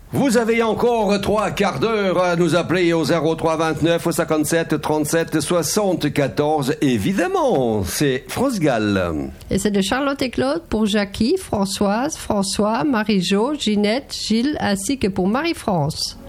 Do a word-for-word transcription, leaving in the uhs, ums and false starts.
Vous avez encore trois quarts d'heure à nous appeler au zéro trois vingt-neuf cinquante-sept trente-sept soixante-quatorze. Évidemment, c'est France Gall. Et c'est de Charlotte et Claude pour Jackie, Françoise, François, Marie-Jo, Ginette, Gilles ainsi que pour Marie-France.